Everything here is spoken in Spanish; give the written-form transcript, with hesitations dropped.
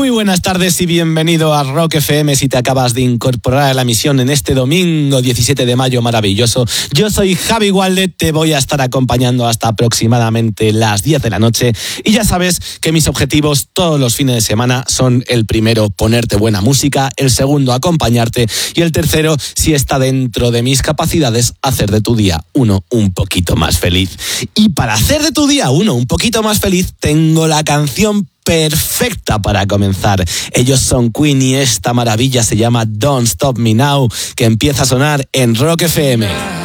Muy buenas tardes y bienvenido a Rock FM si te acabas de incorporar a la emisión en este domingo 17 de mayo maravilloso. Yo soy Javi Walde, te voy a estar acompañando hasta aproximadamente las 10 de la noche y ya sabes que mis objetivos todos los fines de semana son: el primero, ponerte buena música; el segundo, acompañarte; y el tercero, si está dentro de mis capacidades, hacer de tu día uno un poquito más feliz. Y para hacer de tu día uno un poquito más feliz, tengo la canción perfecta para comenzar. Ellos son Queen y esta maravilla se llama Don't Stop Me Now, que empieza a sonar en Rock FM.